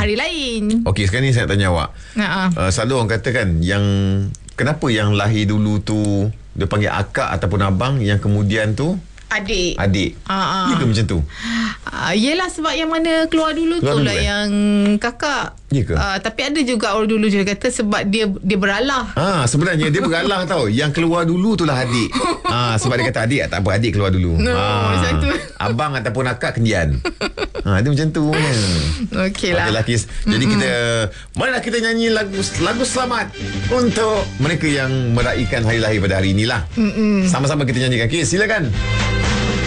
hari lain. Okey, sekarang ni saya nak tanya awak. Selalu orang kata kan, yang kenapa yang lahir dulu tu dia panggil akak ataupun abang, yang kemudian tu Adik. Ya ke macam tu? Yelah, sebab yang mana keluar dulu tu lah yang kakak. Ya ke? Tapi ada juga orang dulu juga kata sebab dia beralah. Sebenarnya dia beralah tau. Yang keluar dulu tu lah adik. Sebab dia kata adik tak apa, adik keluar dulu. Macam tu. Abang ataupun akak kendian. Dia macam tu. Okey lah. Kis. Jadi kita, marilah kita nyanyi lagu selamat untuk mereka yang meraihkan hari lahir pada hari inilah. Sama-sama kita nyanyikan. Kis, silakan.